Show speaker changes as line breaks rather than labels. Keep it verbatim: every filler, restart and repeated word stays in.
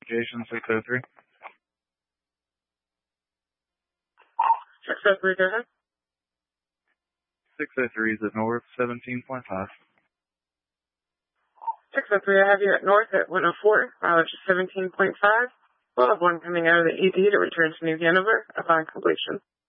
location six oh three.
six oh three, go ahead.
six oh three is at north, seventeen point five.
six oh three, I have you at north at one oh four, mileage is seventeen point five. We'll have one coming out of the E D to return to New Hanover upon completion.